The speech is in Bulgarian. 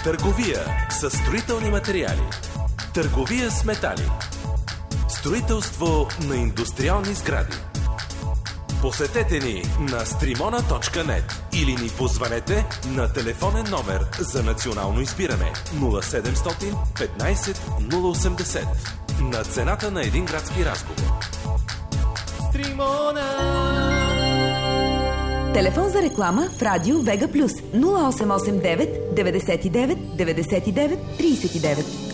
Търговия с строителни материали. Търговия с метали. Строителство на индустриални сгради. Посетете ни на strimona.net или ни позванете на телефонен номер за национално избиране 0700 15 080 на цената на един градски разговор. Стримона! Телефон за реклама в Радио Вега Плюс 0889 99 99 39.